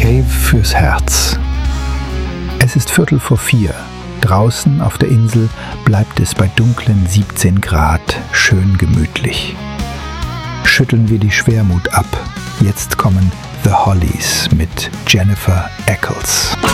Cave fürs Herz. Es ist 3:45. Draußen auf der Insel bleibt es bei dunklen 17 Grad schön gemütlich. Schütteln wir die Schwermut ab. Jetzt kommen The Hollies mit Jennifer Eccles.